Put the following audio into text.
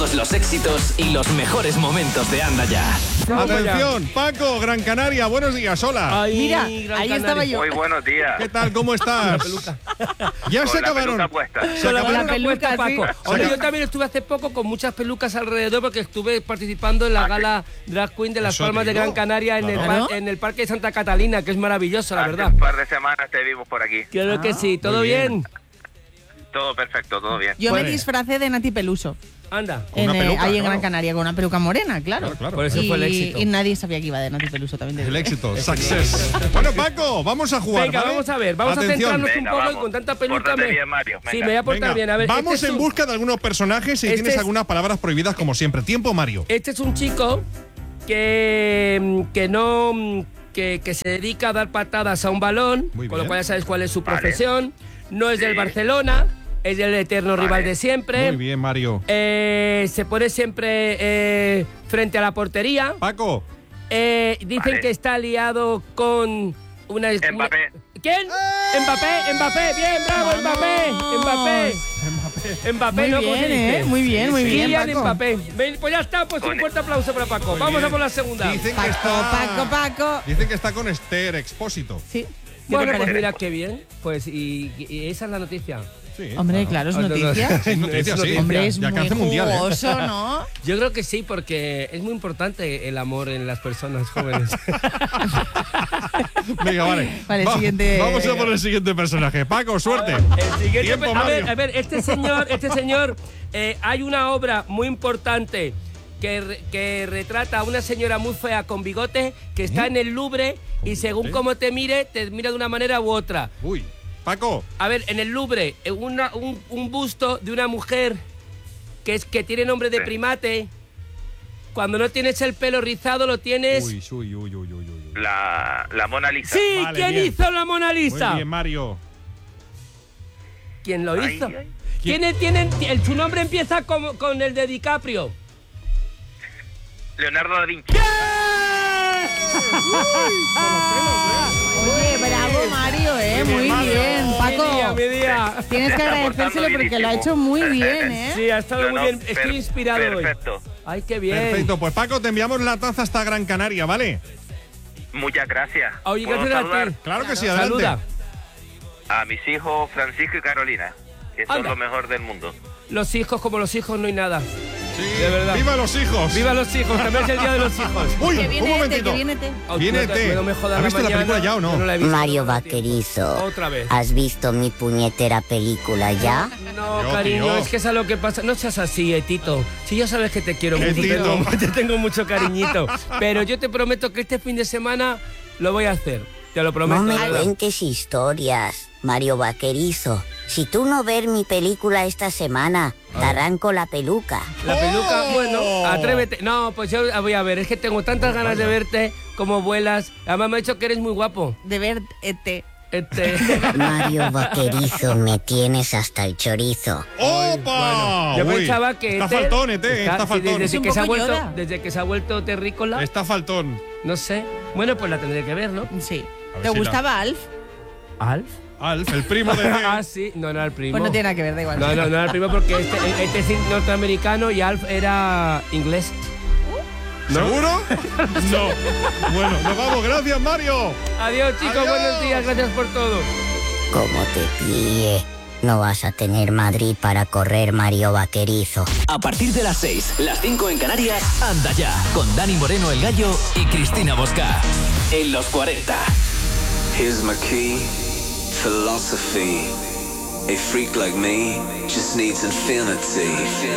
todos los éxitos y los mejores momentos de Anda Ya. Atención, Paco, Gran Canaria, buenos días, hola. Ay, Mira, Gran ahí Canaria. estaba yo. Muy buenos días. ¿Qué tal? ¿Cómo estás? Ya Con se la acabaron. peluca puesta. Se acabaron. la peluca, Paco. sí. Hombre, yo también estuve hace poco con muchas pelucas alrededor porque estuve participando en la gala Drag Queen de Las Eso Palmas de digo. Gran Canaria Claro. en el Parque de Santa Catalina, que es maravilloso, la Hace verdad. un par de semanas te vimos por aquí. Creo que sí. ¿Todo muy bien. bien? Todo perfecto, todo bien. Yo me Pues- disfracé de Nati Peluso. Anda. Con una peluca, ahí en claro. Gran Canaria, con una peluca morena, claro. Claro. Por eso fue el éxito. Y nadie sabía que iba de Nati Peluso también. El éxito, success. Bueno, Paco, vamos a jugar. Venga, ¿vale? vamos a ver. Vamos a Atención. centrarnos Venga, un poco vamos. y con tanta peluca Pórtate bien, Mario. Sí, Venga. me voy a portar Venga, bien. A ver, vamos este es en un- busca de algunos personajes y Este tienes es- algunas palabras prohibidas como siempre. Tiempo, Mario. Este es un chico que no... Que se dedica a dar patadas a un balón, Muy con lo bien. cual ya sabes cuál es su Vale. profesión. No es del Sí. Barcelona, es del eterno Vale. rival de siempre. Muy bien, Mario. Se pone siempre frente a la portería. Paco. Dicen Vale. que está liado con una... Mbappé. ¿Quién? Mbappé, bien, bravo, Mbappé, Muy no bien, conseguiste. muy bien, muy bien, Kylian Paco. Mbappé. Ven, pues ya está, pues un Con- fuerte aplauso para Paco. Muy Vamos bien. a por la segunda. Dicen que Paco. Dicen que está con Esther Expósito. Sí. Bueno, Siempre pues parece. mira qué bien. Pues y esa es la noticia. Sí. Hombre, claro, es Ah, no, no, noticia. Es noticia, sí. Hombre, es Ya muy alcance mundial, ¿eh? jugoso, ¿no? Yo creo que sí, porque es muy importante el amor en las personas jóvenes. Venga, vale. Vale, siguiente. Vamos a por el siguiente personaje. Paco, suerte. El siguiente, Tiempo, a ver, Mario. este señor, hay una obra muy importante que retrata a una señora muy fea con bigote que está en el Louvre y según bigote? cómo te mira de una manera u otra. Uy, Paco. A ver, en el Louvre, un busto de una mujer que tiene nombre de Sí. primate. Cuando no tienes el pelo rizado, lo tienes... Uy. La Mona Lisa. ¡Sí! Vale, ¿Quién bien. hizo la Mona Muy Lisa? bien, Mario. ¿Quién lo Ay, hizo? ay. Su nombre empieza con el de DiCaprio. Leonardo da Vinci. Oye, bravo, Mario, muy bien. Paco, Mi día. tienes que Está agradecérselo portando porque lo ha bienísimo. hecho muy bien, ¿eh? Sí, ha estado muy bien. Estoy inspirado hoy. Perfecto. Ay, qué bien. Perfecto, pues Paco, te enviamos la taza hasta Gran Canaria, ¿vale? Muchas gracias. Oye, ¿Puedo gracias a saludar ti. Claro que sí, adelante. Saluda. a mis hijos Francisco y Carolina, que son Anda. lo mejor del mundo. Los hijos, como los hijos, no hay nada. Sí, De verdad. ¡Viva los hijos! ¡Viva los hijos! También es el día de los hijos. ¡Uy, Que un viene momentito! que viene Ete. Viene No Ete. me jodas ¿Has visto la mañana. película ya o no? Yo la he visto. Mario Vaquerizo, Otra vez. ¿has visto mi puñetera película ya? No, Yo, cariño, tío. es que es a lo que pasa. No seas así, Tito. Si ya sabes que te quiero mucho, Tito. te tengo mucho cariñito. Pero yo te prometo que este fin de semana lo voy a hacer. Te lo prometo. No me de verdad. cuentes historias, Mario Vaquerizo. Si tú no ver mi película esta semana, te arranco la peluca. La peluca, ¡Oh! bueno, atrévete. No, pues yo voy a ver, es que tengo tantas ganas de verte, como vuelas. Además me ha dicho que eres muy guapo. De ver Ete. Mario Vaquerizo, me tienes hasta el chorizo. ¡Opa! Yo Uy, pensaba que está faltón, está sí, faltón. Es un que se ha poco vuelto, Yoda. desde que se ha vuelto terrícola, Está faltón. no sé. Bueno, pues la tendré que ver, ¿no? Sí. A ver ¿Te si gustaba Alf? ¿Alf? Alf, el primo de Ah, sí, no era el primo. Pues no tiene nada que ver, da igual. No era el primo porque este es norteamericano y Alf era inglés. ¿No? ¿Seguro? No. Bueno, nos vamos. Gracias, Mario. Adiós, chicos, Adiós. buenos días, gracias por todo. Como te pille, no vas a tener Madrid para correr, Mario Vaquerizo. A partir de las 6, las 5 en Canarias, Anda Ya, con Dani Moreno el Gallo y Cristina Bosca. En los 40. Here's my key, philosophy. A freak like me just needs infinity.